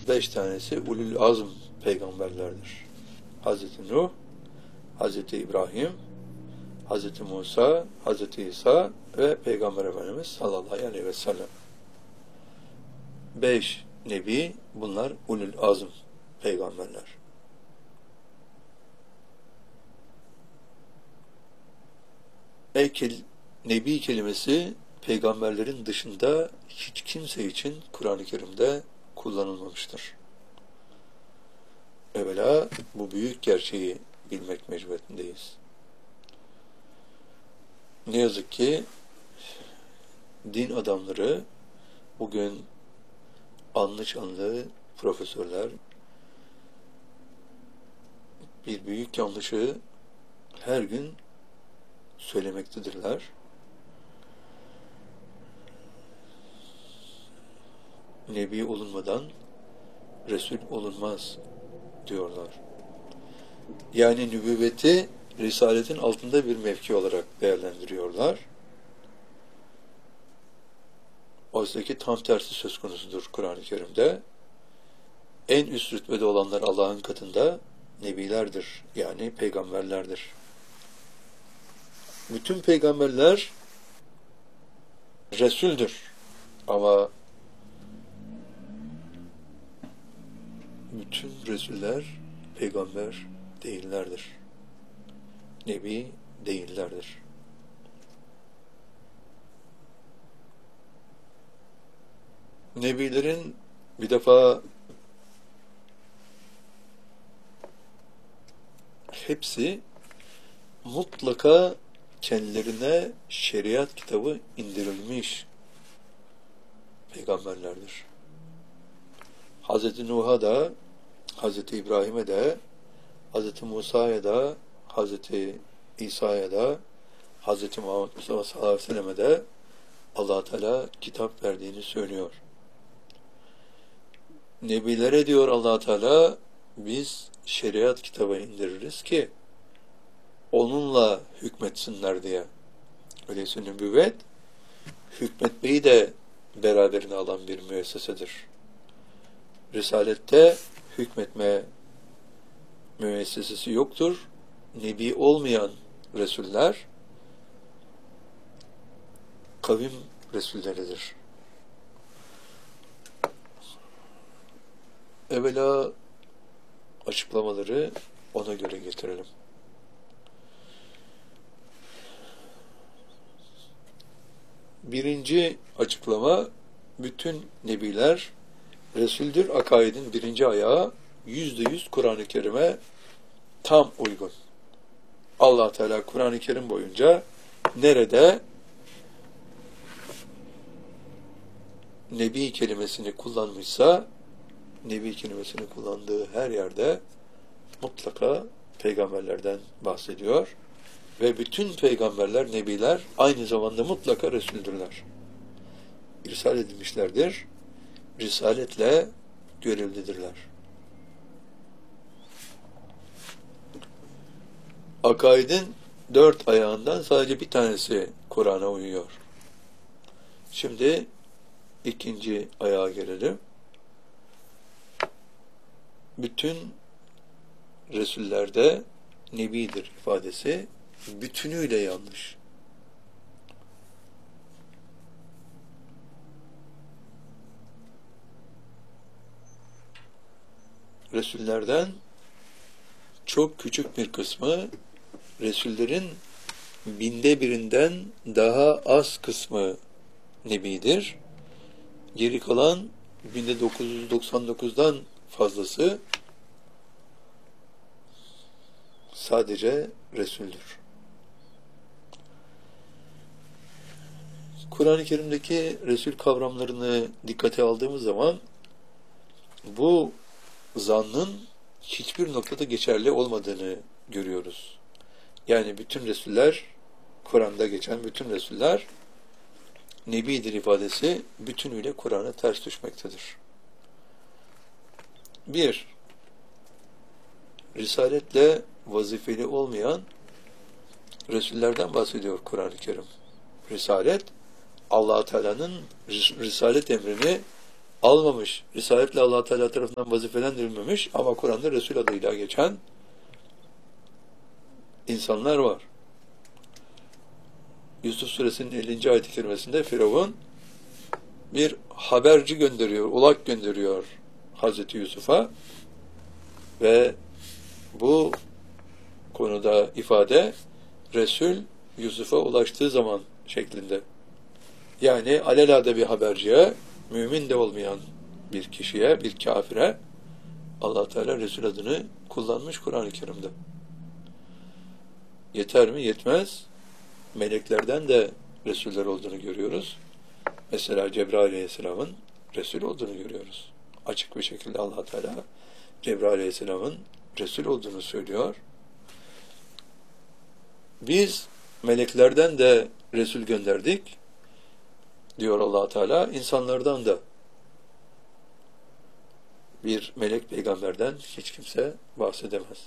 5 tanesi ulul azm peygamberlerdir. Hazreti Nuh, Hazreti İbrahim, Hazreti Musa, Hazreti İsa ve Peygamber Efendimiz sallallahu aleyhi ve sellem. 5 nebi, bunlar ulul azm peygamberler. Nebi kelimesi peygamberlerin dışında hiç kimse için Kur'an-ı Kerim'de kullanılmamıştır. Evvela bu büyük gerçeği bilmek mecburiyetindeyiz. Ne yazık ki din adamları bugün anlı şanlı profesörler bir büyük yanlışı her gün söylemektedirler. Nebi olunmadan Resul olunmaz diyorlar. Yani nübüvveti Risaletin altında bir mevki olarak değerlendiriyorlar. Oysa ki tam tersi söz konusudur Kur'an-ı Kerim'de. En üst rütbede olanlar Allah'ın katında nebilerdir. Yani peygamberlerdir. Bütün peygamberler Resul'dür. Ama bütün Resuller peygamber değillerdir. Nebi değillerdir. Nebilerin bir defa hepsi mutlaka kendilerine şeriat kitabı indirilmiş peygamberlerdir. Hazreti Nuh'a da, Hazreti İbrahim'e de, Hazreti Musa'ya da, Hazreti İsa'ya da, Hazreti Muhammed Mustafa sallallahu aleyhi ve sellem'e de Allah Teala kitap verdiğini söylüyor. Nebilere diyor Allah Teala, biz şeriat kitabı indiririz ki onunla hükmetsinler diye. Öyleyse nübüvvet hükmetmeyi de beraberine alan bir müessesedir. Risalette hükmetme müessesesi yoktur. Nebi olmayan Resuller kavim Resulleridir. Evvela açıklamaları ona göre getirelim. Birinci açıklama, bütün nebiler Resul'dür. Akaidin birinci ayağı %100 Kur'an-ı Kerim'e tam uygun. Allah Teala Kur'an-ı Kerim boyunca nerede Nebi kelimesini kullanmışsa, Nebi kelimesini kullandığı her yerde mutlaka peygamberlerden bahsediyor. Ve bütün peygamberler, nebiler aynı zamanda mutlaka Resuldürler. İrsal edilmişlerdir. Risaletle görevlidirler. Akaidin 4 ayağından sadece bir tanesi Kur'an'a uyuyor. Şimdi ikinci ayağa gelelim. Bütün Resullerde Nebidir ifadesi bütünüyle yanlış. Resullerden çok küçük bir kısmı, Resullerin 1/1000'den daha az kısmı Nebidir. Geri kalan 1999'dan fazlası sadece Resul'dür. Kur'an-ı Kerim'deki Resul kavramlarını dikkate aldığımız zaman bu zannın hiçbir noktada geçerli olmadığını görüyoruz. Yani bütün Resuller, Kur'an'da geçen bütün Resuller Nebidir ifadesi bütünüyle Kur'an'a ters düşmektedir. 1. Risaletle vazifeli olmayan Resullerden bahsediyor Kur'an-ı Kerim. Risalet, Allah-u Teala'nın risalet emrini almamış, risaletle Allah Teala tarafından vazifelendirilmemiş ama Kur'an'da Resul adıyla geçen insanlar var. Yusuf Suresinin 50. ayet-i kerimesinde Firavun bir haberci gönderiyor, ulak gönderiyor Hazreti Yusuf'a ve bu konuda ifade Resul Yusuf'a ulaştığı zaman şeklinde. Yani alelade bir haberciye, mümin de olmayan bir kişiye, bir kafire Allah Teala Resul adını kullanmış Kur'an-ı Kerim'de. Yeter mi? Yetmez. Meleklerden de Resuller olduğunu görüyoruz. Mesela Cebrail Aleyhisselam'ın Resul olduğunu görüyoruz. Açık bir şekilde Allah Teala Cebrail Aleyhisselam'ın Resul olduğunu söylüyor. Biz meleklerden de Resul gönderdik diyor Allah Teala. İnsanlardan da bir melek peygamberden hiç kimse bahsedemez.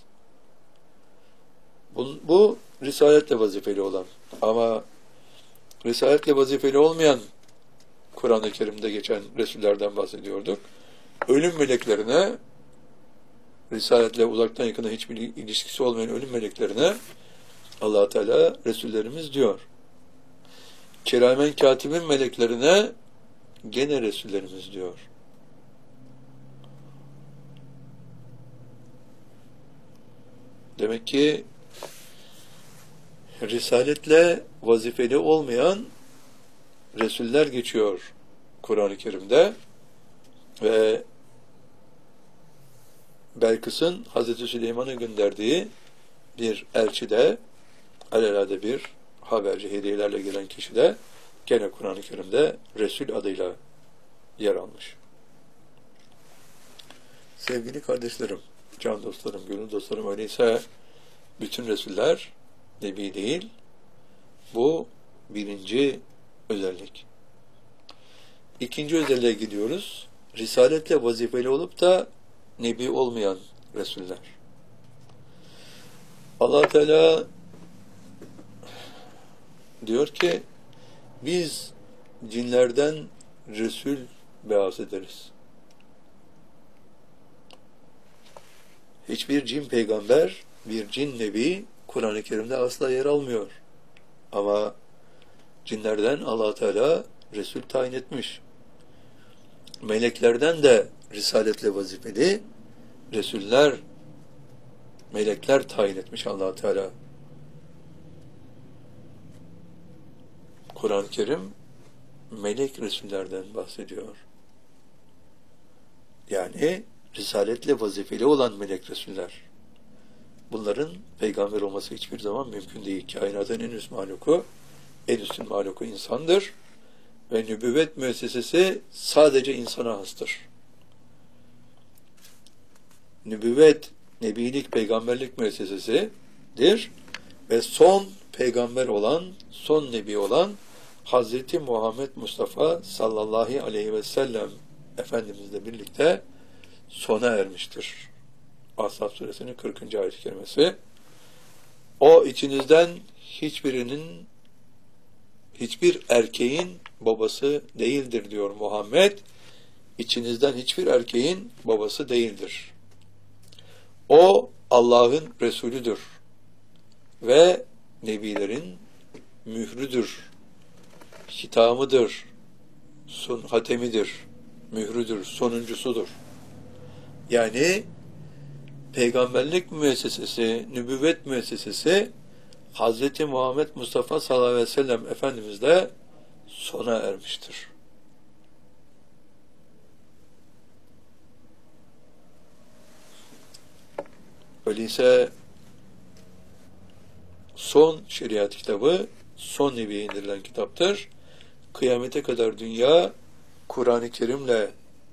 Bu risaletle vazifeli olan ama risaletle vazifeli olmayan Kur'an-ı Kerim'de geçen Resullerden bahsediyorduk. Ölüm meleklerine, risaletle uzaktan yakına hiçbir ilişkisi olmayan ölüm meleklerine Allah Teala Resullerimiz diyor. Kiramen katibin meleklerine gene Resullerimiz diyor. Demek ki risaletle vazifeli olmayan Resuller geçiyor Kur'an-ı Kerim'de ve Belkıs'ın Hazreti Süleyman'a gönderdiği bir elçi de alelade bir haberci hediyelerle gelen kişi de gene Kur'an-ı Kerim'de Resul adıyla yer almış. Sevgili kardeşlerim, can dostlarım, gönül dostlarım, öyleyse bütün Resuller Nebi değil. Bu birinci özellik. İkinci özelliğe gidiyoruz. Risaletle vazifeli olup da Nebi olmayan Resuller. Allah Teala diyor ki biz cinlerden Resul beas ederiz. Hiçbir cin peygamber, bir cin nebi Kur'an-ı Kerim'de asla yer almıyor. Ama cinlerden Allah Teala Resul tayin etmiş. Meleklerden de risaletle vazifeli Resuller, melekler tayin etmiş Allah Teala. Kur'an-ı Kerim melek Resullerden bahsediyor. Yani risaletle vazifeli olan melek Resuller. Bunların peygamber olması hiçbir zaman mümkün değil. Kainatın en üst mahluku, en üstün mahluku insandır. Ve nübüvvet müessesesi sadece insana hastır. Nübüvvet, nebilik, peygamberlik müessesesidir. Ve son peygamber olan, son nebi olan Hazreti Muhammed Mustafa sallallahu aleyhi ve sellem Efendimizle birlikte sona ermiştir. Ahzab suresinin 40. ayet-i kerimesi. O içinizden hiçbir erkeğin babası değildir diyor Muhammed. İçinizden hiçbir erkeğin babası değildir. O Allah'ın Resulüdür ve nebilerin mührüdür, hitamıdır, hatemidir, mührüdür, sonuncusudur. Yani peygamberlik müessesesi, nübüvvet müessesesi Hz. Muhammed Mustafa sallallahu aleyhi ve sellem Efendimiz'de sona ermiştir. Öyleyse son şeriat kitabı, son nebiye indirilen kitaptır. Kıyamete kadar dünya Kur'an-ı Kerim'le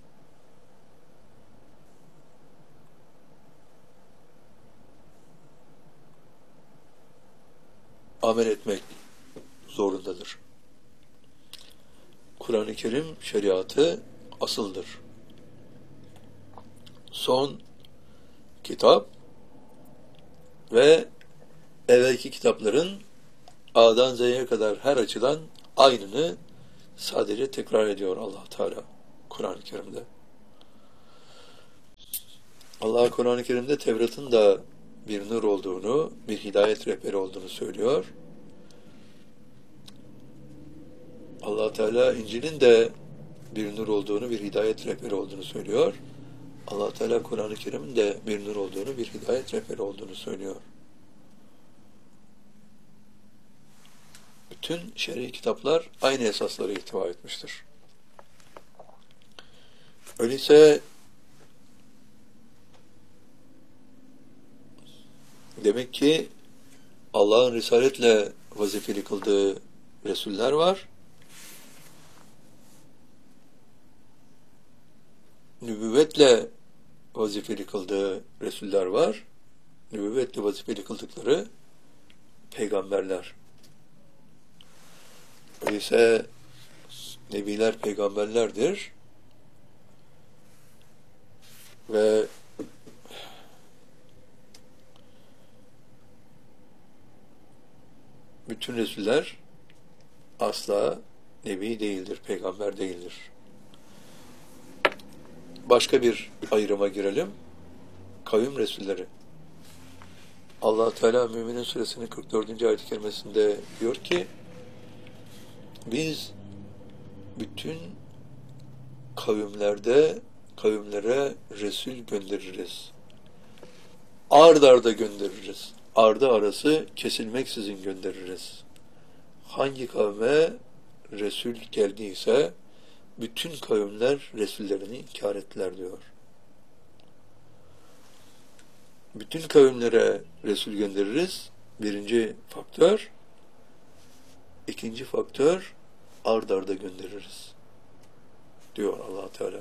amel etmek zorundadır. Kur'an-ı Kerim şeriatı asıldır. Son kitap ve evvelki kitapların A'dan Z'ye kadar her açıdan aynını sadece tekrar ediyor Allah Teala Kur'an-ı Kerim'de. Allah Kur'an-ı Kerim'de Tevrat'ın da bir nur olduğunu, bir hidayet rehberi olduğunu söylüyor. Allah Teala İncil'in de bir nur olduğunu, bir hidayet rehberi olduğunu söylüyor. Allah Teala Kur'an-ı Kerim'in de bir nur olduğunu, bir hidayet rehberi olduğunu söylüyor. Bütün şer'i kitaplar aynı esasları ihtiva etmiştir. Öyleyse demek ki Allah'ın risaletle vazifeli kıldığı Resuller var. Nübüvvetle vazifeli kıldığı Resuller var. Nübüvvetle vazifeli kıldıkları peygamberler. Öyleyse nebiler peygamberlerdir ve bütün Resuller asla nebi değildir, peygamber değildir. Başka bir ayrıma girelim. Kavim Resulleri. Allah Teala Müminin Suresinin 44. ayet-i kerimesinde diyor ki, biz bütün kavimlere Resul göndeririz. Ard arda göndeririz. Ardı arası kesilmeksizin göndeririz. Hangi kavme Resul geldiyse bütün kavimler Resullerini inkar ettiler diyor. Bütün kavimlere Resul göndeririz. Birinci faktör. İkinci faktör, ard arda göndeririz diyor Allah Teala.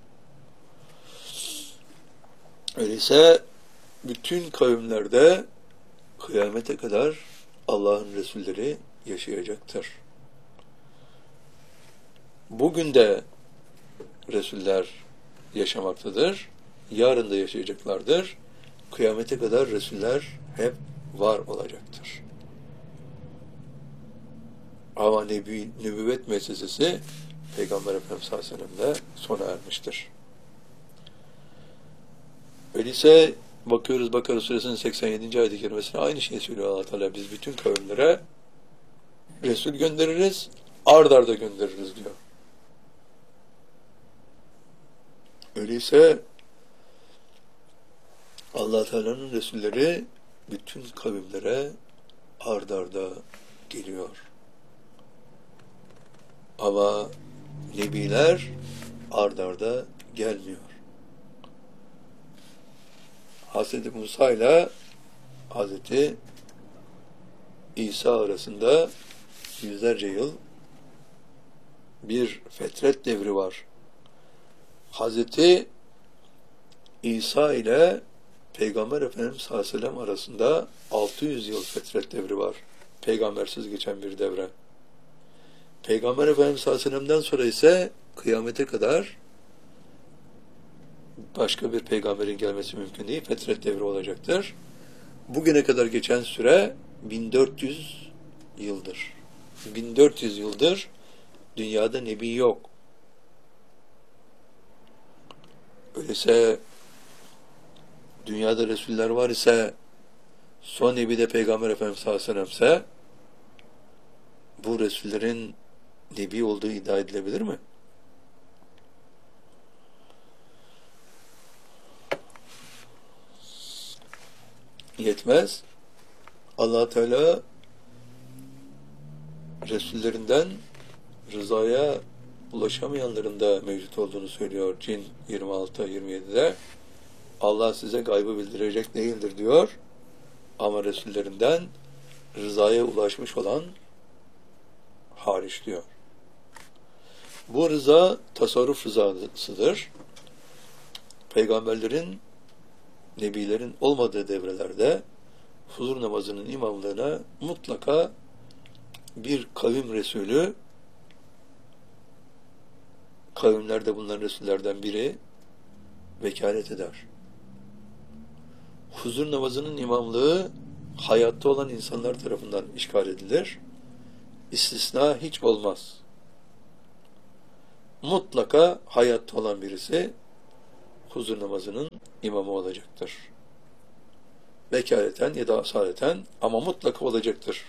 Öyleyse bütün kavimlerde kıyamete kadar Allah'ın Resulleri yaşayacaktır. Bugün de Resuller yaşamaktadır. Yarın da yaşayacaklardır. Kıyamete kadar Resuller hep var olacaktır. Ama nübüvvet müessesesi Peygamber Efendimiz sallallahu aleyhi ve sellem'le sona ermiştir. Öyleyse bakıyoruz Bakara Suresinin 87. ayet-i kerimesine aynı şeyi söylüyor Allah Teala. Biz bütün kavimlere Resul göndeririz, ard arda göndeririz diyor. Öyleyse Allah Teala'nın Resulleri bütün kavimlere ard arda geliyor. Ama nebiler ard arda gelmiyor. Hazreti Musa ile Hazreti İsa arasında yüzlerce yıl bir fetret devri var. Hazreti İsa ile Peygamber Efendimiz sallallahu aleyhi ve sellem arasında 600 yıl fetret devri var. Peygambersiz geçen bir devre. Peygamber Efendimiz sallallahu aleyhi ve sellem'den sonra ise kıyamete kadar başka bir peygamberin gelmesi mümkün değil. Fetret devri olacaktır. Bugüne kadar geçen süre 1400 yıldır. 1400 yıldır dünyada nebi yok. Öyleyse dünyada Resuller var ise son nebi de Peygamber Efendimiz sallallahu aleyhi ve sellem ise bu Resullerin nebi olduğu iddia edilebilir mi? Yetmez. Allah Teala Resullerinden rızaya ulaşamayanların da mevcut olduğunu söylüyor. Cin 26-27'de Allah size gaybı bildirecek değildir diyor. Ama Resullerinden rızaya ulaşmış olan hariç diyor. Bu rıza tasarruf rızasıdır. Peygamberlerin, nebilerin olmadığı devrelerde huzur namazının imamlığına mutlaka bir kavim Resulü, kavimlerde bulunan Resullerden biri vekalet eder. Huzur namazının imamlığı hayatta olan insanlar tarafından işgal edilir. İstisna hiç olmaz. mutlaka hayatta olan birisi huzur namazının imamı olacaktır. Vekaleten ya da asaleten ama mutlaka olacaktır.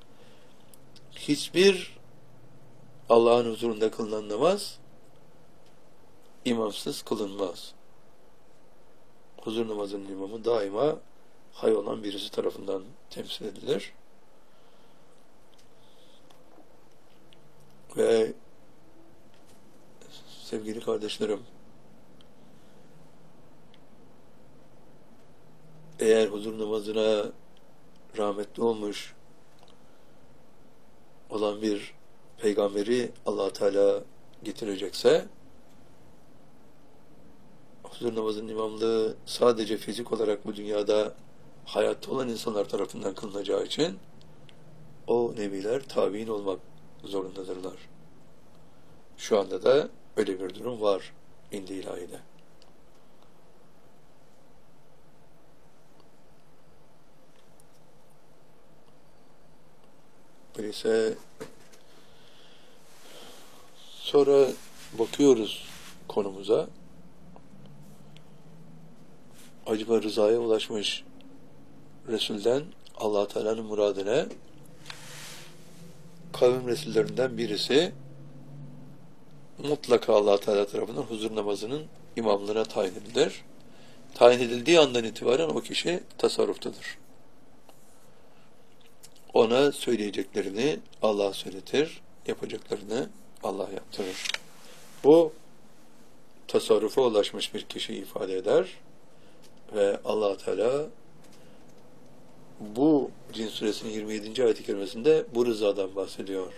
Hiçbir Allah'ın huzurunda kılınan namaz imamsız kılınmaz. Huzur namazının imamı daima hay olan birisi tarafından temsil edilir. Ve sevgili kardeşlerim, eğer huzur namazına rahmetli olmuş olan bir peygamberi Allah Teala getirecekse, huzur namazının imamlığı sadece fizik olarak bu dünyada hayatta olan insanlar tarafından kılınacağı için o nebiler tabiin olmak zorundadırlar. Şu anda da öyle bir durum var indi ilahide. Öyleyse sonra bakıyoruz konumuza. Acaba rızaya ulaşmış Resul'den Allah Teala'nın muradına kavim Resullerinden birisi mutlaka Allah Teala tarafından huzur namazının imamlığına tayin edilir. Tayin edildiği andan itibaren o kişi tasarruftadır. Ona söyleyeceklerini Allah söyletir, yapacaklarını Allah yaptırır. Bu tasarrufa ulaşmış bir kişi ifade eder ve Allah Teala bu Cin suresinin 27. ayet-i kerimesinde bu rızadan bahsediyor.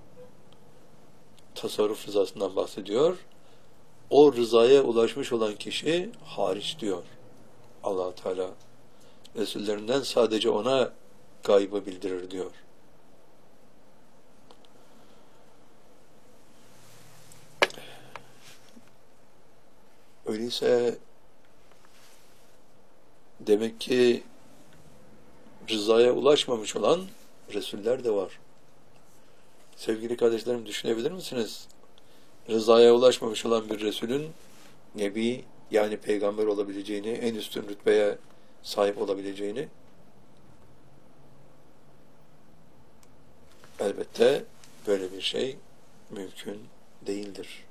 Tasarruf rızasından bahsediyor. O rızaya ulaşmış olan kişi hariç diyor Allah Teala. Resullerinden sadece ona gaybı bildirir diyor. Öyleyse demek ki rızaya ulaşmamış olan Resuller de var. Sevgili kardeşlerim, düşünebilir misiniz? Rızaya ulaşmamış olan bir Resulün Nebi, yani peygamber olabileceğini, en üstün rütbeye sahip olabileceğini. Elbette böyle bir şey mümkün değildir.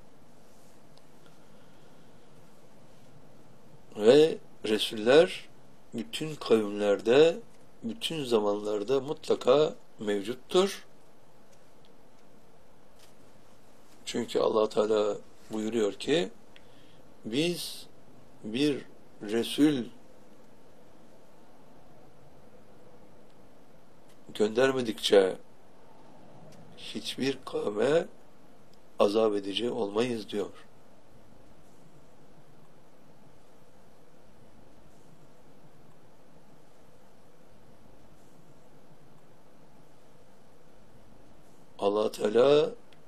Ve Resuller bütün kavimlerde, bütün zamanlarda mutlaka mevcuttur. Çünkü Allah Teala buyuruyor ki, biz bir Resul göndermedikçe hiçbir kavme azap edici olmayız diyor. Allah Teala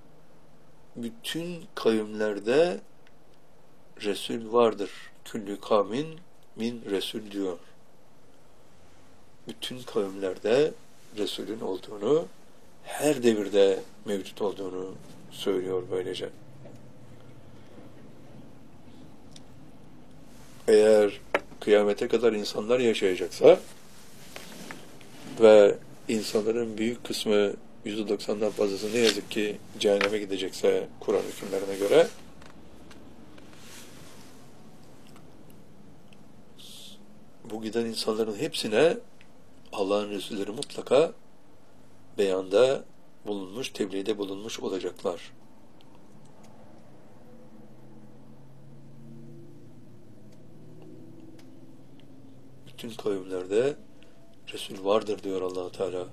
bütün kavimlerde Resul vardır. Küllü kavmin min Resul diyor. Bütün kavimlerde Resulün olduğunu, her devirde mevcut olduğunu söylüyor böylece. Eğer kıyamete kadar insanlar yaşayacaksa ve insanların büyük kısmı %90'dan fazlası ne yazık ki cehenneme gidecekse Kur'an hükümlerine göre, bu giden insanların hepsine Allah'ın Resulleri mutlaka beyanda bulunmuş, tebliğde bulunmuş olacaklar. Bütün kavimlerde Resul vardır diyor Allah Teala.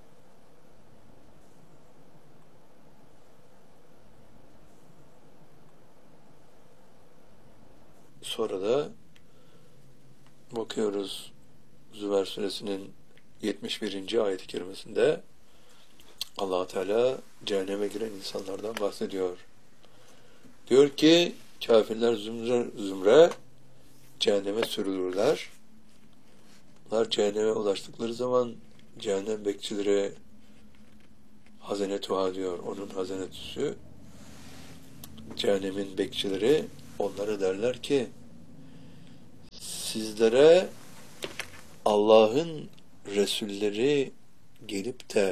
Sonra da bakıyoruz Zümer suresinin 71. ayet-i kerimesinde Allah Teala cehenneme giren insanlardan bahsediyor. Diyor ki kafirler zümre cehenneme sürülürler. Bunlar cehenneme ulaştıkları zaman cehennem bekçileri hazenetuha diyor, onun hazenetüsü cehennemin bekçileri onlara derler ki sizlere Allah'ın Resulleri gelip de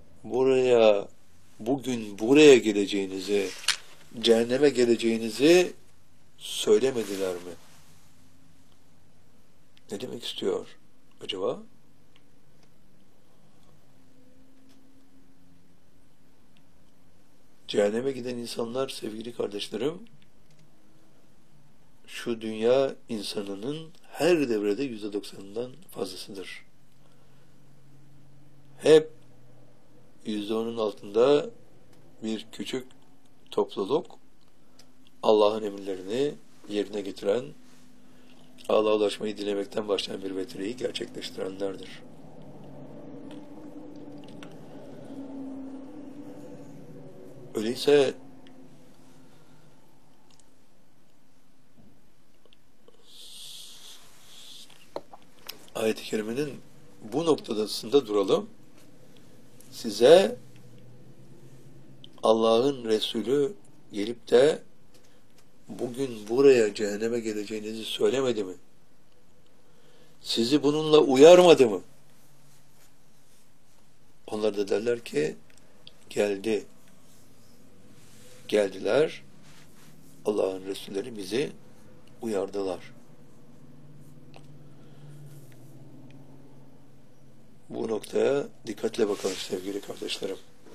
bugün buraya geleceğinizi, cehenneme geleceğinizi söylemediler mi? Ne demek istiyor acaba? Cehenneme giden insanlar sevgili kardeşlerim, şu dünya insanının her devrede %90'ından fazlasıdır. Hep %10'un altında bir küçük topluluk Allah'ın emirlerini yerine getiren, Allah'a ulaşmayı dilemekten başlayan bir vetireyi gerçekleştirenlerdir. Öyleyse ayet-i kerimenin bu noktasında duralım. Size Allah'ın Resulü gelip de bugün buraya cehenneme geleceğinizi söylemedi mi? Sizi bununla uyarmadı mı? Onlar da derler ki geldi. Geldiler. Allah'ın Resulleri bizi uyardılar. Bu noktaya dikkatle bakalım sevgili kardeşlerim.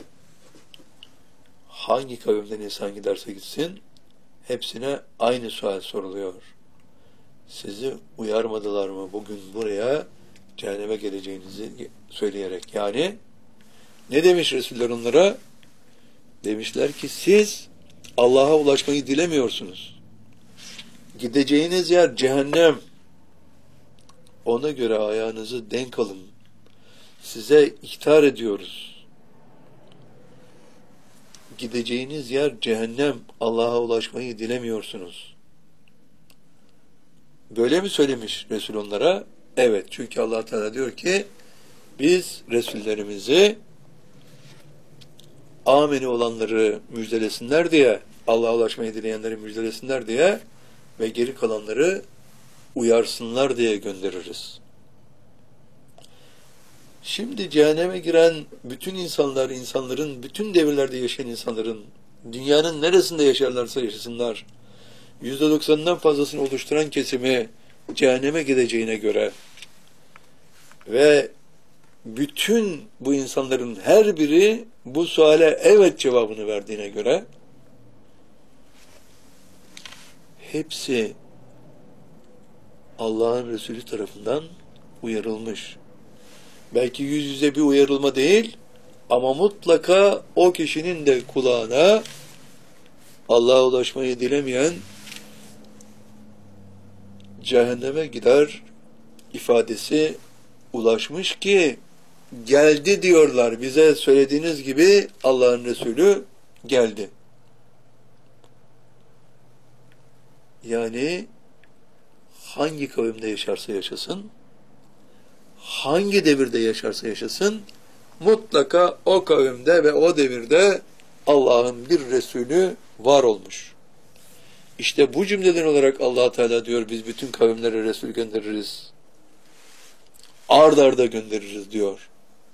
Hangi kavimden insan giderse gitsin, hepsine aynı sual soruluyor. Sizi uyarmadılar mı bugün buraya cehenneme geleceğinizi söyleyerek? Yani ne demiş Resuller onlara? Demişler ki siz Allah'a ulaşmayı dilemiyorsunuz. Gideceğiniz yer cehennem. Ona göre ayağınızı denk alın. Size ihtar ediyoruz. Gideceğiniz yer cehennem. Allah'a ulaşmayı dilemiyorsunuz. Böyle mi söylemiş Resul onlara? Evet. Çünkü Allah Teala diyor ki biz Resullerimizi ameni olanları müjdelesinler diye, Allah'a ulaşmayı dileyenleri müjdelesinler diye ve geri kalanları uyarsınlar diye göndeririz. Şimdi cehenneme giren bütün insanların, bütün devirlerde yaşayan insanların, dünyanın neresinde yaşarlarsa yaşasınlar, %90'dan fazlasını oluşturan kesimi cehenneme gideceğine göre ve bütün bu insanların her biri bu suale evet cevabını verdiğine göre hepsi Allah'ın Resulü tarafından uyarılmış. Belki yüz yüze bir uyarılma değil ama mutlaka o kişinin de kulağına Allah'a ulaşmayı dilemeyen cehenneme gider ifadesi ulaşmış ki geldi diyorlar. Bize söylediğiniz gibi Allah'ın Resulü geldi. Yani hangi kavimde yaşarsa yaşasın, hangi devirde yaşarsa yaşasın, mutlaka o kavimde ve o devirde Allah'ın bir Resulü var olmuş. İşte bu cümleden olarak Allah Teala diyor biz bütün kavimlere Resul göndeririz. Ard arda göndeririz diyor.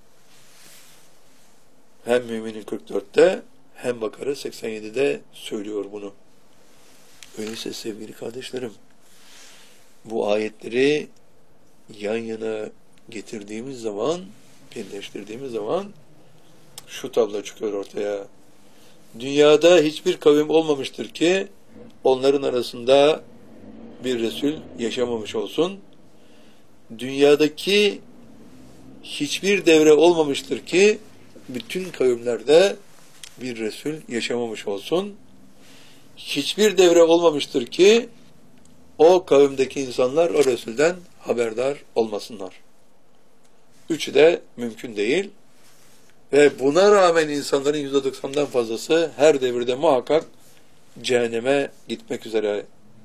Hem Mü'minin 44'te hem Bakara 87'de söylüyor bunu. Öyleyse sevgili kardeşlerim, bu ayetleri yan yana getirdiğimiz zaman, birleştirdiğimiz zaman şu tablo çıkıyor ortaya. Dünyada hiçbir kavim olmamıştır ki onların arasında bir Resul yaşamamış olsun. Dünyadaki hiçbir devre olmamıştır ki bütün kavimlerde bir Resul yaşamamış olsun. Hiçbir devre olmamıştır ki o kavimdeki insanlar o Resul'den haberdar olmasınlar. Üçü de mümkün değil. Ve buna rağmen insanların %90'dan fazlası her devirde muhakkak cehenneme gitmek üzere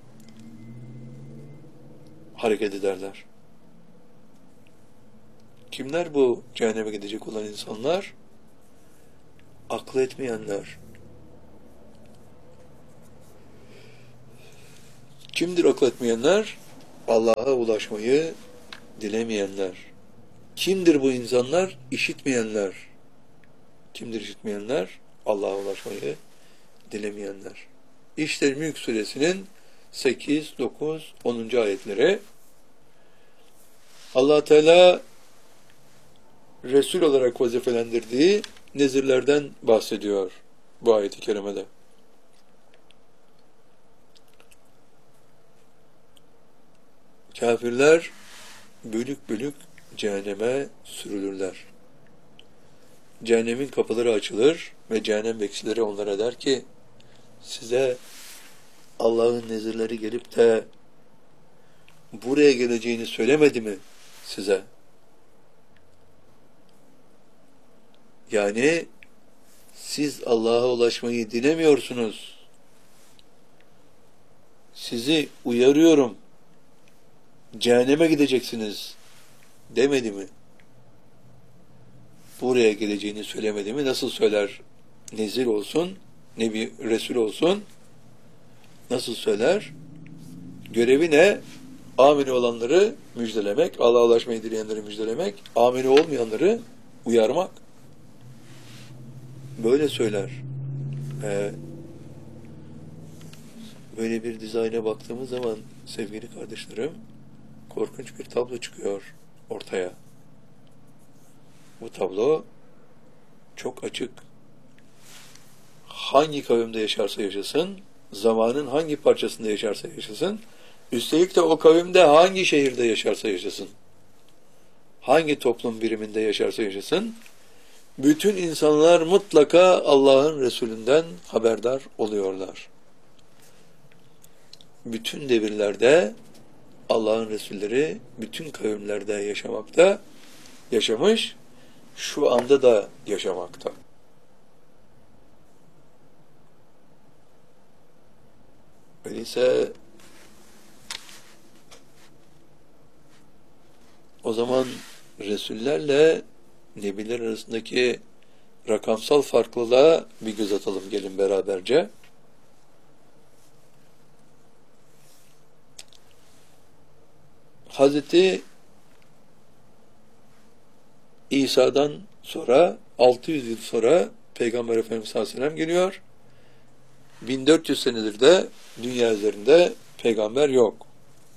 hareket ederler. Kimler bu cehenneme gidecek olan insanlar? Aklı etmeyenler, Kimdir akıl etmeyenler? Allah'a ulaşmayı dilemeyenler. Kimdir bu insanlar? İşitmeyenler. Kimdir işitmeyenler? Allah'a ulaşmayı dilemeyenler. İşte Mülk Suresinin 8, 9, 10. ayetleri. Allah Teala Resul olarak vazifelendirdiği nezirlerden bahsediyor bu ayet-i kerimede. Kafirler bölük bölük cehenneme sürülürler. Cehennemin kapıları açılır ve cehennem bekçileri onlara der ki, size Allah'ın nezirleri gelip de buraya geleceğini söylemedi mi size? Yani siz Allah'a ulaşmayı dilemiyorsunuz. Sizi uyarıyorum. Cehenneme gideceksiniz demedi mi? Buraya geleceğini söylemedi mi? Nasıl söyler? Nezir olsun, Nebi, Resul olsun. Nasıl söyler? Görevi ne? Amini olanları müjdelemek, Allah'a ulaşmayı dileyenleri müjdelemek, amini olmayanları uyarmak. Böyle söyler. Böyle bir dizayna baktığımız zaman sevgili kardeşlerim, korkunç bir tablo çıkıyor ortaya. Bu tablo çok açık. Hangi kavimde yaşarsa yaşasın, zamanın hangi parçasında yaşarsa yaşasın, üstelik de o kavimde hangi şehirde yaşarsa yaşasın, hangi toplum biriminde yaşarsa yaşasın, bütün insanlar mutlaka Allah'ın Resulünden haberdar oluyorlar. Bütün devirlerde Allah'ın Resulleri bütün kavimlerde yaşamakta, yaşamış, şu anda da yaşamakta. Öyleyse o zaman Resullerle Nebiler arasındaki rakamsal farklılığa bir göz atalım gelin beraberce. Hazreti İsa'dan sonra 600 yıl sonra Peygamber Efendimiz sallallahu aleyhi ve sellem geliyor. 1400 senedir de dünya üzerinde peygamber yok.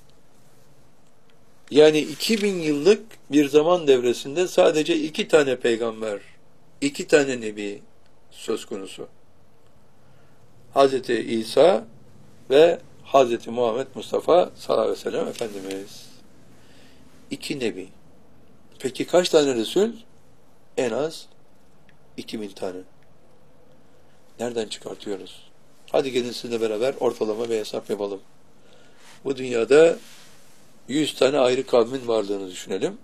Yani 2000 yıllık bir zaman devresinde sadece 2 tane peygamber, 2 tane nebi söz konusu. Hazreti İsa ve Hazreti Muhammed Mustafa sallallahu aleyhi ve sellem Efendimiz. 2 nebi. Peki kaç tane Resul? En az 2000 tane. Nereden çıkartıyoruz? Hadi gelin sizinle beraber ortalama bir hesap yapalım. Bu dünyada 100 tane ayrı kavmin varlığını düşünelim.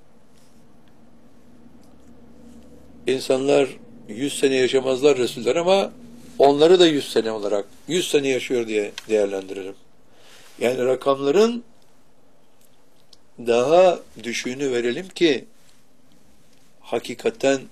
İnsanlar 100 sene yaşamazlar Resuller ama onları da 100 sene olarak 100 sene yaşıyor diye değerlendirelim. Yani rakamların daha düşüğünü verelim ki hakikaten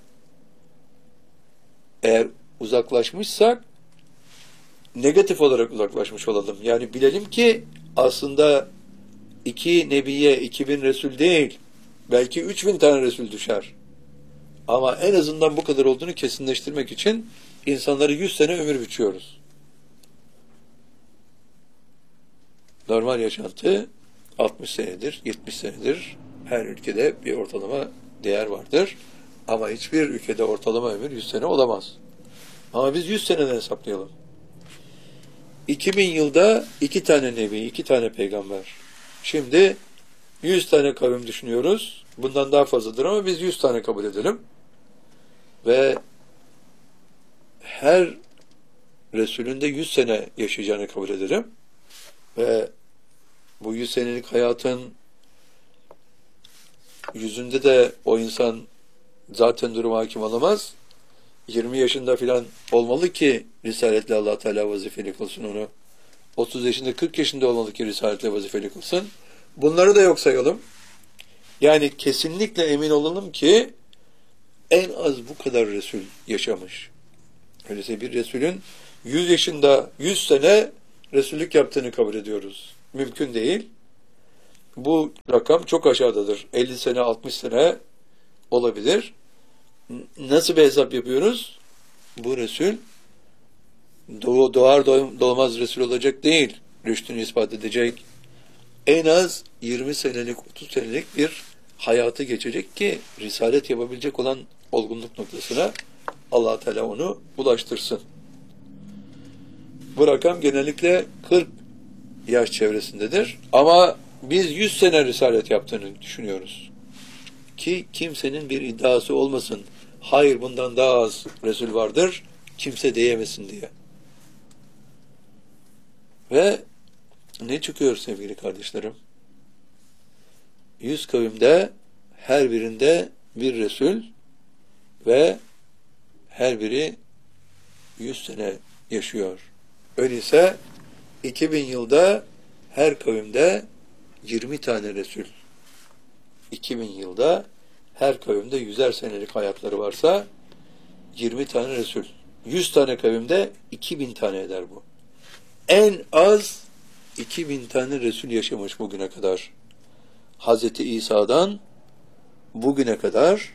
eğer uzaklaşmışsak negatif olarak uzaklaşmış olalım. Yani bilelim ki aslında 2 nebiye 2000 Resul değil, belki 3000 tane Resul düşer. Ama en azından bu kadar olduğunu kesinleştirmek için insanları 100 sene ömür biçiyoruz. Normal yaşantı 60 senedir, 70 senedir. Her ülkede bir ortalama değer vardır. Ama hiçbir ülkede ortalama ömür 100 sene olamaz. Ama biz 100 seneden hesaplayalım. 2000 yılda 2 tane nebi, 2 tane peygamber. Şimdi 100 tane kavim düşünüyoruz. Bundan daha fazladır ama biz 100 tane kabul edelim. Ve her Resulün de 100 sene yaşayacağını kabul edelim. Ve bu 100 senelik hayatın yüzünde de o insan zaten duruma hakim olamaz. 20 yaşında filan olmalı ki Risaletle Allah Teala vazifeli kılsın onu. 30 yaşında, 40 yaşında olmalı ki Risaletle vazifeli kılsın. Bunları da yok sayalım. Yani kesinlikle emin olalım ki en az bu kadar Resul yaşamış. Öyleyse bir Resulün 100 yaşında 100 sene Resullük yaptığını kabul ediyoruz. mümkün değil. Bu rakam çok aşağıdadır. 50 sene, 60 sene olabilir. Nasıl bir hesap yapıyoruz? Bu Resul doğar doğmaz Resul olacak değil. Rüştünü ispat edecek. En az 20 senelik, 30 senelik bir hayatı geçecek ki risalet yapabilecek olan olgunluk noktasına Allah Teala onu ulaştırsın. Bu rakam genellikle 40 yaş çevresindedir. Ama biz 100 sene risalet yaptığını düşünüyoruz. Ki kimsenin bir iddiası olmasın. Hayır, bundan daha az Resul vardır. Kimse diyemesin diye. Ve ne çıkıyor sevgili kardeşlerim? 100 kavimde her birinde bir Resul ve her biri 100 sene yaşıyor. Öyleyse 2000 yılda her kavimde 20 tane Resul. 2000 yılda her kavimde 100'er senelik hayatları varsa 20 tane Resul. 100 tane kavimde 2000 tane eder bu. En az 2000 tane Resul yaşamış bugüne kadar. Hazreti İsa'dan bugüne kadar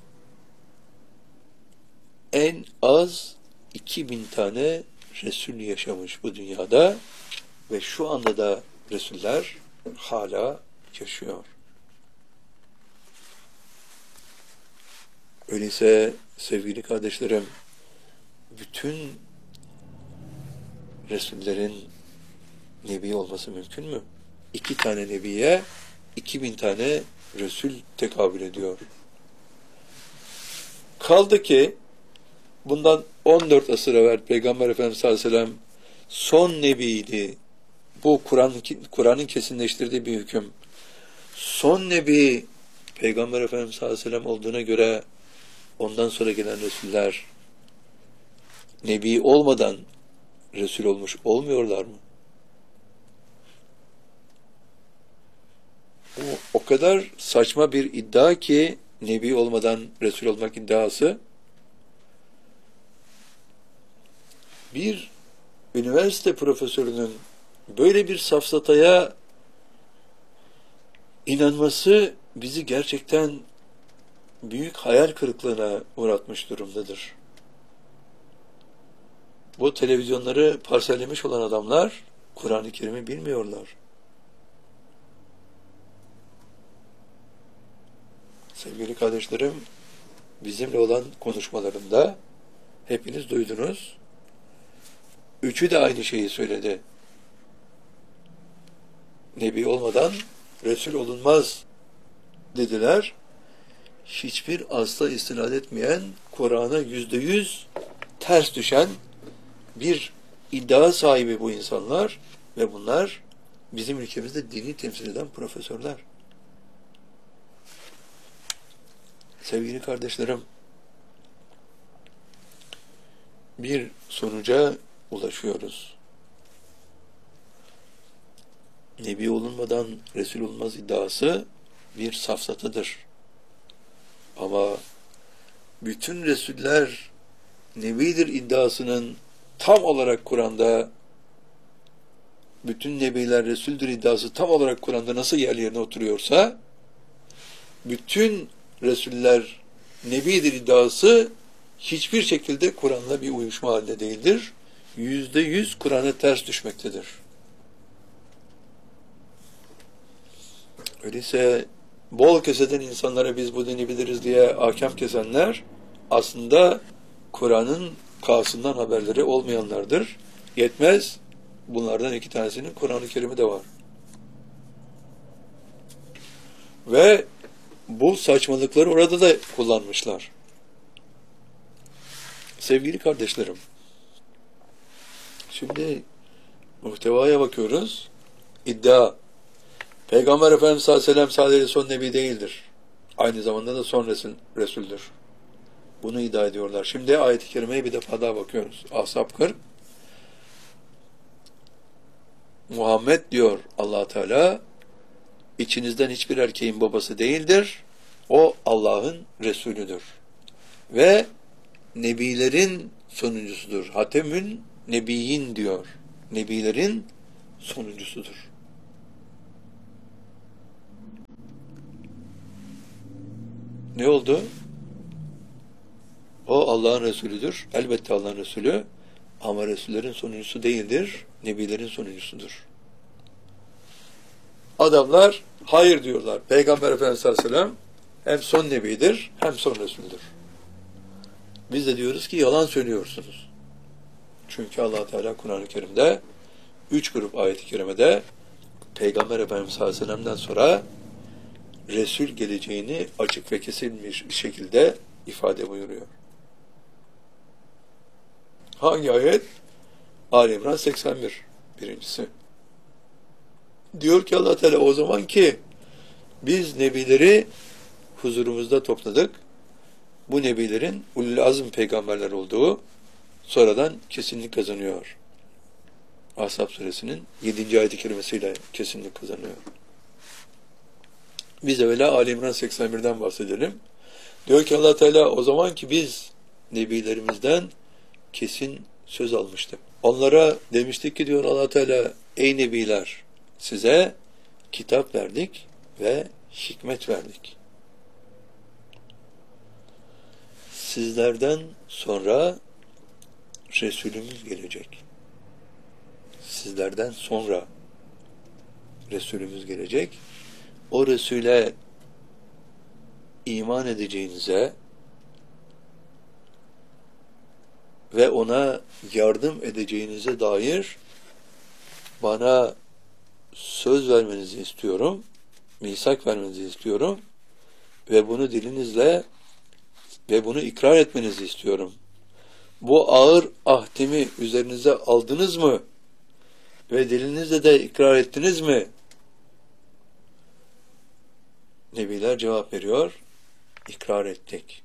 en az 2000 tane Resul yaşamış bu dünyada ve şu anda da Resuller hala yaşıyor. Öyleyse sevgili kardeşlerim, bütün Resullerin Nebi olması mümkün mü? 2 tane Nebiye 2000 tane Resul tekabül ediyor. Kaldı ki bundan 14 asır evvel Peygamber Efendimiz sallallahu aleyhi ve sellem son Nebiydi. Bu Kur'an'ın kesinleştirdiği bir hüküm. Son Nebi Peygamber Efendimiz sallallahu aleyhi ve sellem olduğuna göre ondan sonra gelen Resuller Nebi olmadan Resul olmuş olmuyorlar mı? O kadar saçma bir iddia ki Nebi olmadan Resul olmak iddiası. Bir üniversite profesörünün böyle bir safsataya inanması bizi gerçekten büyük hayal kırıklığına uğratmış durumdadır. Bu televizyonları parsellemiş olan adamlar Kur'an-ı Kerim'i bilmiyorlar. Sevgili kardeşlerim, bizimle olan konuşmalarında hepiniz duydunuz. Üçü de aynı şeyi söyledi. Nebi olmadan Resul olunmaz dediler. Hiçbir asla istinad etmeyen, Kur'an'a %100 ters düşen bir iddia sahibi bu insanlar ve bunlar bizim ülkemizde dini temsil eden profesörler. Sevgili kardeşlerim, bir sonuca ulaşıyoruz. Nebi olunmadan Resul olmaz iddiası bir safsatıdır. Ama bütün Resuller Nebidir iddiasının tam olarak Kur'an'da, bütün Nebiler Resul'dür iddiası tam olarak Kur'an'da nasıl yerine oturuyorsa, bütün Resuller Nebidir iddiası hiçbir şekilde Kur'an'la bir uyuşma halinde değildir. %100 Kur'an'a ters düşmektedir. Öyleyse bol keseden insanlara biz bu dini biliriz diye ahkam kesenler aslında Kur'an'ın kâsından haberleri olmayanlardır. Yetmez, bunlardan 2 tanesinin Kur'an-ı Kerim'i de var. Ve bu saçmalıkları orada da kullanmışlar. Sevgili kardeşlerim, şimdi muhtevaya bakıyoruz. İddia. Peygamber Efendimiz sallallahu aleyhi ve sellem sadece son nebi değildir. Aynı zamanda da son Resul'dür. Bunu iddia ediyorlar. Şimdi ayet-i kerimeye bir defa daha bakıyoruz. Ahzab 40. Muhammed diyor Allah Teala, içinizden hiçbir erkeğin babası değildir. O Allah'ın Resulüdür. Ve nebilerin sonuncusudur. Hatemün Nebiyyin diyor. Nebilerin sonuncusudur. Ne oldu? O Allah'ın Resulüdür. Elbette Allah'ın Resulü. Ama Resullerin sonuncusu değildir. Nebilerin sonuncusudur. Adamlar hayır diyorlar. Peygamber Efendimiz sallallahu aleyhi ve sellem hem son nebidir hem son Resulüdür. Biz de diyoruz ki yalan söylüyorsunuz. Çünkü Allah Teala Kur'an-ı Kerim'de 3 grup ayet-i kerimede Peygamber Efendimiz sallallahu aleyhi ve sellem'den sonra Resul geleceğini açık ve kesin bir şekilde ifade buyuruyor. Hangi ayet? Ali İmran 81. Birincisi. Diyor ki Allah Teala o zaman ki biz nebileri huzurumuzda topladık. Bu nebilerin ulul azm peygamberler olduğu sonradan kesinlik kazanıyor. Ahzab suresinin 7. ayet-i kerimesiyle kesinlik kazanıyor. Biz evvela Ali İmran 81'den bahsedelim. Diyor ki Allah Teala o zaman ki biz nebilerimizden kesin söz almıştık. Onlara demiştik ki diyor Allah Teala ey nebiler size kitap verdik ve hikmet verdik. Sizlerden sonra Resulümüz gelecek. Sizlerden sonra Resulümüz gelecek. O Resul'e iman edeceğinize ve ona yardım edeceğinize dair bana söz vermenizi istiyorum, misak vermenizi istiyorum ve bunu dilinizle ve bunu ikrar etmenizi istiyorum. Bu ağır ahdimi üzerinize aldınız mı? Ve dilinizle de ikrar ettiniz mi? Nebiler cevap veriyor, ikrar ettik.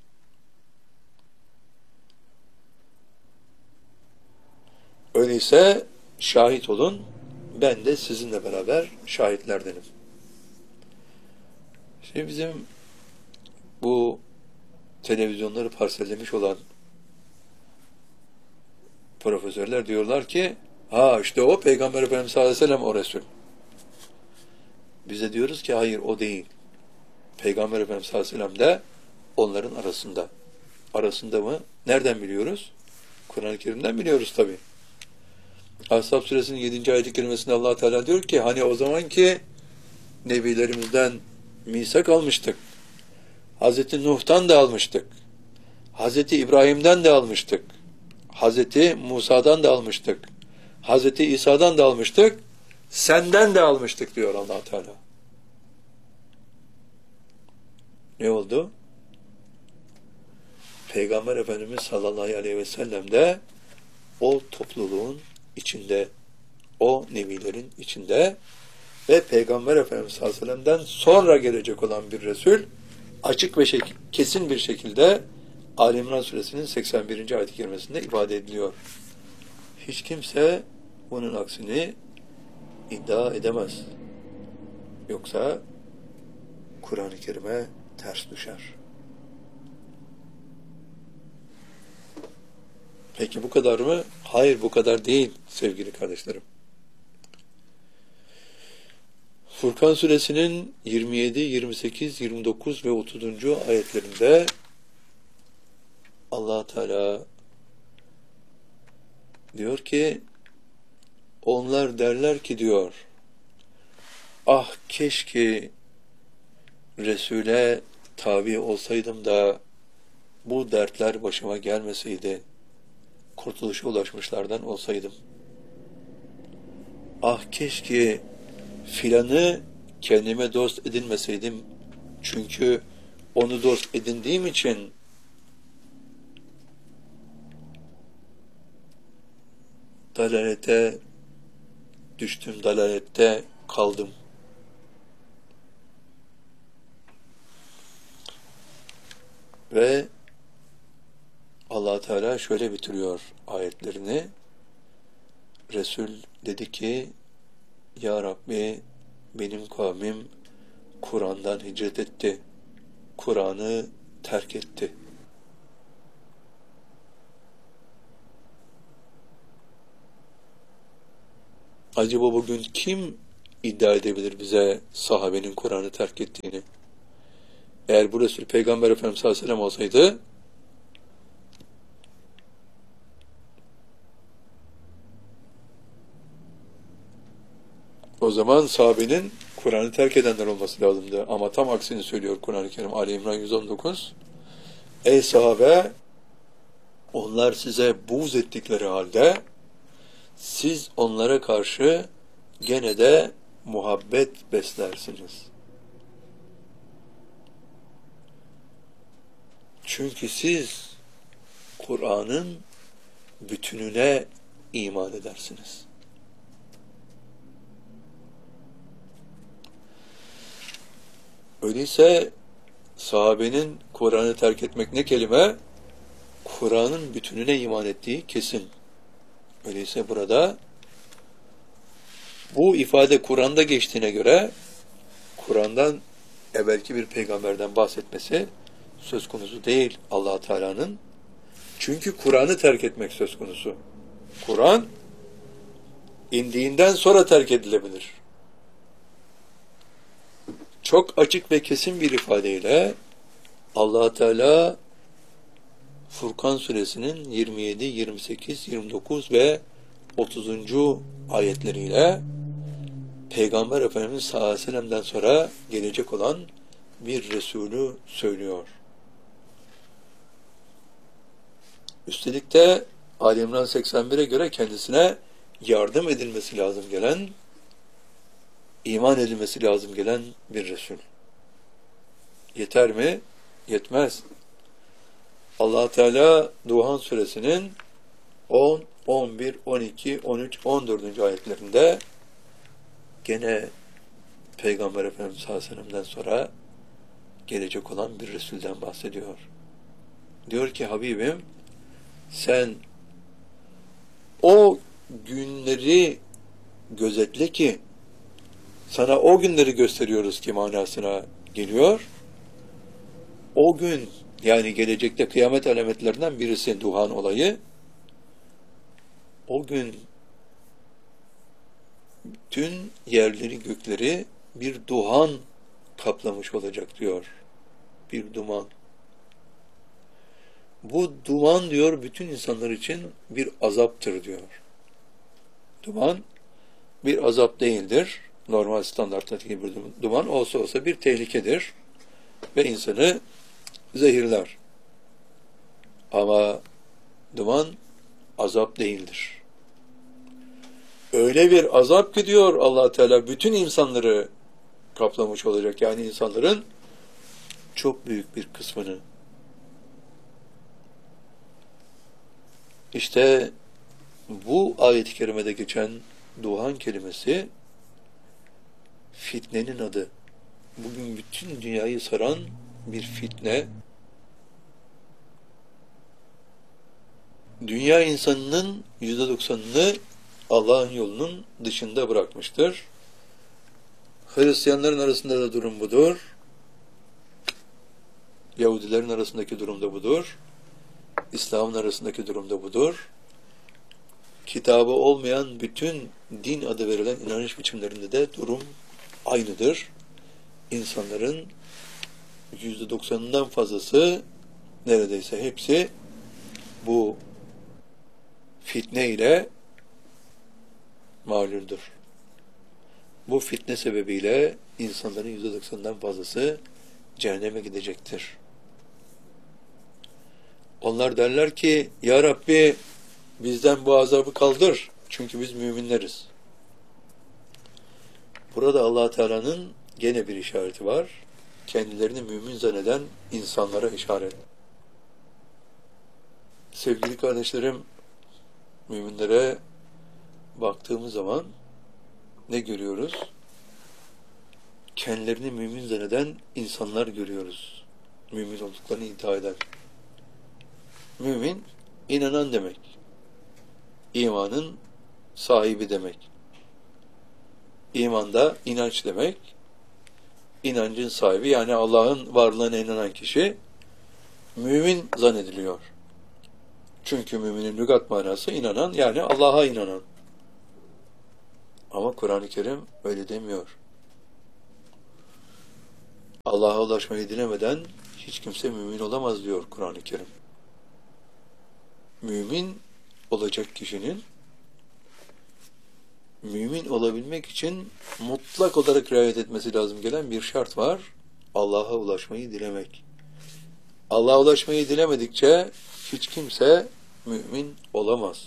Öyleyse şahit olun, ben de sizinle beraber şahitlerdenim. Şimdi bizim bu televizyonları parsellemiş olan profesörler diyorlar ki, ha işte o Peygamber Efendimiz sallallahu aleyhi ve sellem o Resul. Biz de diyoruz ki hayır o değil. Peygamber Efendimiz sallallahu aleyhi ve sellem de onların arasında. Arasında mı? Nereden biliyoruz? Kur'an-ı Kerim'den biliyoruz tabi. Ahzab suresinin 7. ayet-i kerimesinde Allah Teala diyor ki hani o zaman ki nebilerimizden misak almıştık. Hazreti Nuh'tan da almıştık. Hazreti İbrahim'den de almıştık. Hazreti Musa'dan da almıştık. Hazreti İsa'dan da almıştık. Senden de almıştık diyor Allah Teala. Ne oldu? Peygamber Efendimiz sallallahu aleyhi ve sellem de o topluluğun içinde, o nebilerin içinde ve Peygamber Efendimiz sallallahu aleyhi ve sellem'den sonra gelecek olan bir Resul açık ve kesin bir şekilde Ali İmran suresinin 81. ayet-i kerimesinde ifade ediliyor. Hiç kimse bunun aksini iddia edemez. Yoksa Kur'an-ı Kerim'e ters düşer. Peki bu kadar mı? Hayır bu kadar değil sevgili kardeşlerim. Furkan suresinin 27, 28, 29 ve 30. ayetlerinde Allah Teala diyor ki onlar derler ki diyor ah keşke Resul'e tabi olsaydım da bu dertler başıma gelmeseydi, kurtuluşa ulaşmışlardan olsaydım. Ah keşke filanı kendime dost edinmeseydim, çünkü onu dost edindiğim için dalalete düştüm, dalalette kaldım. Ve Allah Teala şöyle bitiriyor ayetlerini. Resul dedi ki ya Rabbi benim kavmim Kur'an'dan hicret etti. Kur'an'ı terk etti. Acaba bugün kim iddia edebilir bize sahabenin Kur'an'ı terk ettiğini? Eğer bu Resul Peygamber Efendimiz sallallahu aleyhi ve sellem olsaydı, o zaman sahabenin Kur'an'ı terk edenler olması lazımdı. Ama tam aksini söylüyor Kur'an-ı Kerim. Ali İmran 119. Ey sahabe, onlar size buğz ettikleri halde siz onlara karşı gene de muhabbet beslersiniz. Çünkü siz Kur'an'ın bütününe iman edersiniz. Öyleyse sahabenin Kur'an'ı terk etmek ne kelime? Kur'an'ın bütününe iman ettiği kesin. Öyleyse burada bu ifade Kur'an'da geçtiğine göre Kur'an'dan evvelki bir peygamberden bahsetmesi söz konusu değil Allah Teala'nın. Çünkü Kur'an'ı terk etmek söz konusu. Kur'an indiğinden sonra terk edilebilir. Çok açık ve kesin bir ifadeyle Allah Teala Furkan suresinin 27, 28, 29 ve 30. ayetleriyle Peygamber Efendimiz sallallahu aleyhi ve sellem'den sonra gelecek olan bir Resulü söylüyor. Üstelik de Ali İmran 81'e göre kendisine yardım edilmesi lazım gelen, iman edilmesi lazım gelen bir Resul. Yeter mi? Yetmez. Allah Teala Duhan suresinin 10, 11, 12, 13, 14. ayetlerinde gene Peygamber Efendimiz sallallahu aleyhi ve sellem'den sonra gelecek olan bir Resul'den bahsediyor. Diyor ki Habibim, sen o günleri gözetle ki sana o günleri gösteriyoruz ki manasına geliyor. O gün, yani gelecekte kıyamet alametlerinden birisi Duhan olayı. O gün bütün yerleri gökleri bir duhan kaplamış olacak diyor. Bir duman. Bu duman diyor bütün insanlar için bir azaptır diyor. Duman bir azap değildir. Normal standarttaki bir duman olsa bir tehlikedir. Ve insanı zehirler. Ama duman azap değildir. Öyle bir azap ki diyor Allah Teala bütün insanları kaplamış olacak. Yani insanların çok büyük bir kısmını. İşte bu ayet-i kerimede geçen duhan kelimesi fitnenin adı. Bugün bütün dünyayı saran bir fitne. Dünya insanının %90'ını Allah'ın yolunun dışında bırakmıştır. Hristiyanların arasında da durum budur. Yahudilerin arasındaki durum da budur. İslam'ın arasındaki durum da budur. Kitabı olmayan bütün din adı verilen inanış biçimlerinde de durum aynıdır. İnsanların %90'ından fazlası, neredeyse hepsi bu fitne ile mağluldur. Bu fitne sebebiyle insanların %90'dan fazlası cehenneme gidecektir. Onlar derler ki, Ya Rabbi bizden bu azabı kaldır. Çünkü biz müminleriz. Burada Allah Teala'nın gene bir işareti var. Kendilerini mümin zanneden insanlara işaret. Sevgili kardeşlerim, müminlere baktığımız zaman ne görüyoruz? Kendilerini mümin zanneden insanlar görüyoruz. Mümin olduklarını iddia eden. Mümin, inanan demek. İmanın sahibi demek. İmanda inanç demek. İnancın sahibi, yani Allah'ın varlığına inanan kişi mümin zannediliyor. Çünkü müminin lügat manası inanan, yani Allah'a inanan. Ama Kur'an-ı Kerim öyle demiyor. Allah'a ulaşmayı dilemeden hiç kimse mümin olamaz diyor Kur'an-ı Kerim. Mümin olacak kişinin mümin olabilmek için mutlak olarak riayet etmesi lazım gelen bir şart var. Allah'a ulaşmayı dilemek. Allah'a ulaşmayı dilemedikçe hiç kimse mümin olamaz.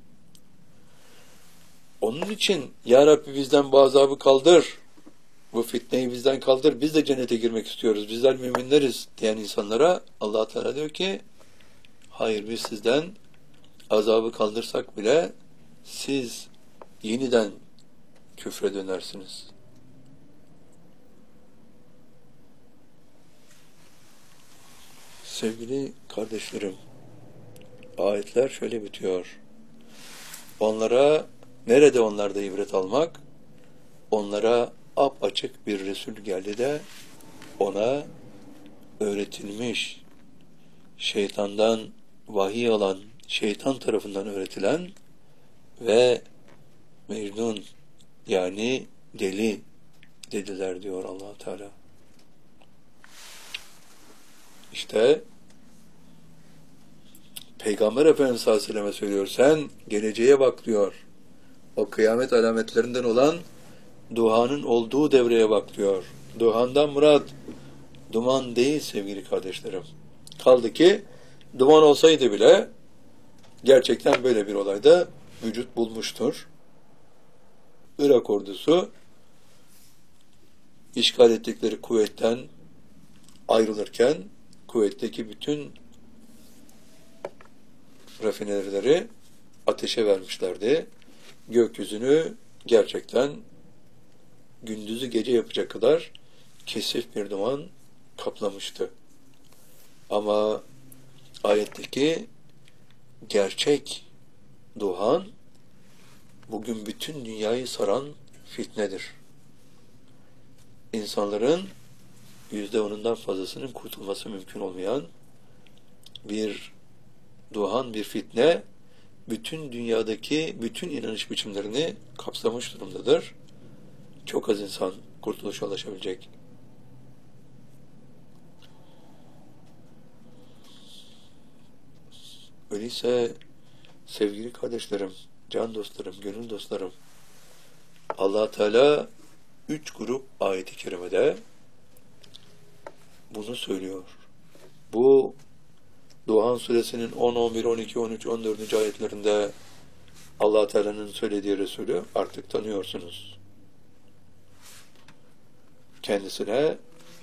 Onun için Ya Rabbi bizden bu azabı kaldır, bu fitneyi bizden kaldır, biz de cennete girmek istiyoruz, bizler müminleriz diyen insanlara Allah Teala diyor ki hayır, biz sizden azabı kaldırsak bile siz yeniden küfre dönersiniz. Sevgili kardeşlerim, ayetler şöyle bitiyor. Onlara, nerede onlarda ibret almak? Onlara apaçık bir Resul geldi de ona öğretilmiş, şeytandan vahiy alan, şeytan tarafından öğretilen ve Mecnun yani deli dediler diyor Allah Teala. İşte Peygamber Efendimiz sallallahu aleyhi ve selleme söylüyor. Sen geleceğe bak diyor. O kıyamet alametlerinden olan duhanın olduğu devreye bak diyor. Duhandan murat duman değil sevgili kardeşlerim. Kaldı ki duman olsaydı bile gerçekten böyle bir olayda vücut bulmuştur. Irak ordusu işgal ettikleri kuvvetten ayrılırken kuvvetteki bütün rafinerileri ateşe vermişlerdi. Gökyüzünü gerçekten gündüzü gece yapacak kadar kesif bir duman kaplamıştı. Ama ayetteki gerçek duhan bugün bütün dünyayı saran fitnedir. İnsanların %10'undan fazlasının kurtulması mümkün olmayan bir duhan, bir fitne bütün dünyadaki bütün inanış biçimlerini kapsamış durumdadır. Çok az insan kurtuluşa ulaşabilecek. Öyleyse sevgili kardeşlerim, can dostlarım, gönül dostlarım, Allah Teala 3 grup ayet-i kerimede bunu söylüyor. Bu Duhan suresinin 10, 11, 12, 13, 14. ayetlerinde Allah Teala'nın söylediği Resulü artık tanıyorsunuz. Kendisine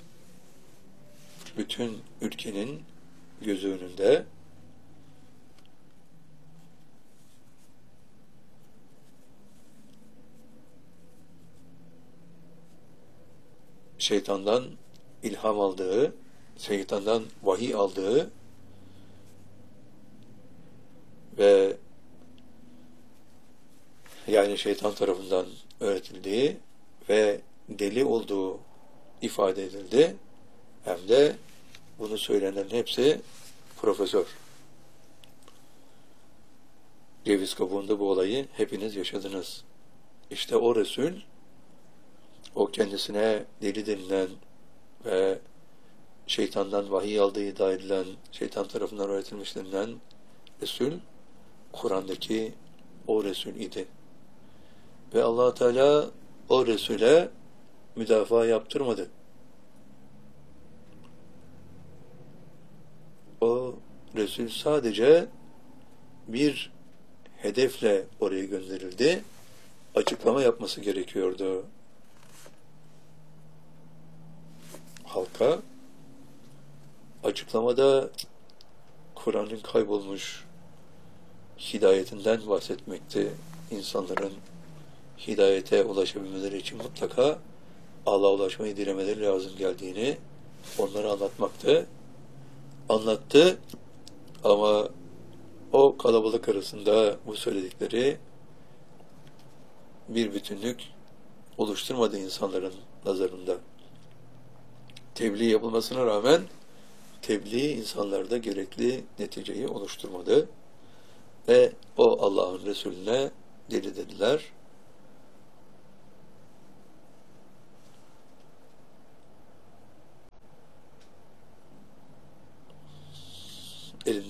bütün ülkenin gözü önünde şeytandan ilham aldığı, şeytandan vahiy aldığı ve yani şeytan tarafından öğretildiği ve deli olduğu ifade edildi. Hem de bunu söyleyenlerin hepsi profesör. Ceviz kabuğunda bu olayı hepiniz yaşadınız. İşte o Resul, o kendisine deli denilen ve şeytandan vahiy aldığı iddia edilen, şeytan tarafından öğretilmiş denilen Resul, Kur'an'daki o Resul idi. Ve Allah Teala o Resul'e müdafaa yaptırmadı. O Resul sadece bir hedefle oraya gönderildi. Açıklama yapması gerekiyordu. Halka açıklamada Kur'an'ın kaybolmuş hidayetinden bahsetmekti. İnsanların hidayete ulaşabilmeleri için mutlaka Allah'a ulaşmayı dilemeleri lazım geldiğini onlara anlatmaktı. Anlattı ama o kalabalık arasında bu söyledikleri bir bütünlük oluşturmadı insanların nazarında. Tebliğ yapılmasına rağmen tebliğ insanlarda gerekli neticeyi oluşturmadı ve o Allah'ın Resulüne deli dediler.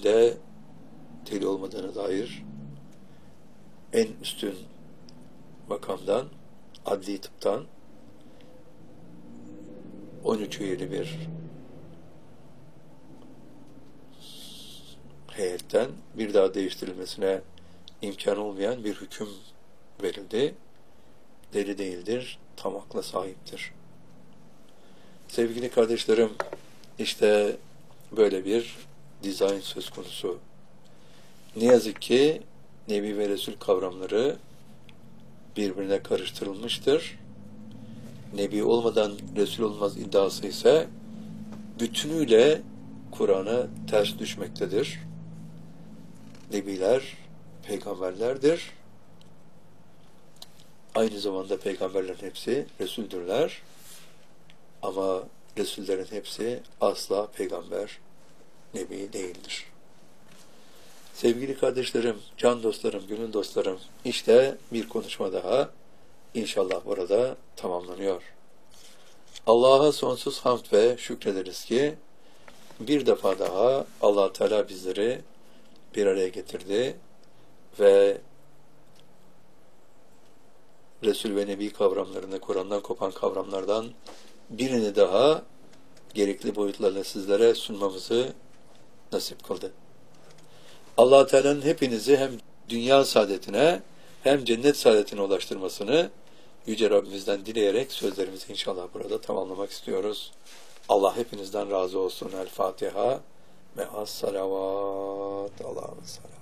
dinde deli olmadığına dair en üstün makamdan, adli tıptan 13 üyeli bir heyetten bir daha değiştirilmesine imkan olmayan bir hüküm verildi. Deli değildir, tam akla sahiptir. Sevgili kardeşlerim, işte böyle bir dizayn söz konusu. Ne yazık ki Nebi ve Resul kavramları birbirine karıştırılmıştır. Nebi olmadan Resul olmaz iddiası ise bütünüyle Kur'an'a ters düşmektedir. Nebiler peygamberlerdir. Aynı zamanda peygamberlerin hepsi Resuldürler. Ama Resullerin hepsi asla peygamber, Nebi değildir. Sevgili kardeşlerim, can dostlarım, gönül dostlarım, işte bir konuşma daha inşallah burada tamamlanıyor. Allah'a sonsuz hamd ve şükrederiz ki bir defa daha Allah Teala bizleri bir araya getirdi ve Resul ve Nebi kavramlarını, Kur'an'dan kopan kavramlardan birini daha gerekli boyutlarla sizlere sunmamızı nasip kıldı. Allah Teala'nın hepinizi hem dünya saadetine hem cennet saadetine ulaştırmasını Yüce Rabbimizden dileyerek sözlerimizi inşallah burada tamamlamak istiyoruz. Allah hepinizden razı olsun. El Fatiha ve as-salavat. Allah'a emanet.